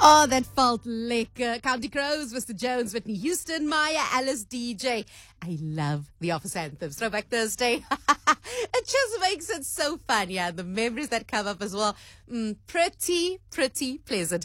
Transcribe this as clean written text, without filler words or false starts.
Oh, that felt lekker. County Crows, Mr. Jones, Whitney Houston, Maya, Alice, DJ. I love the Office Anthems. Throwback Thursday. It just makes it so fun, yeah. The memories that come up as well. Pretty pleasant.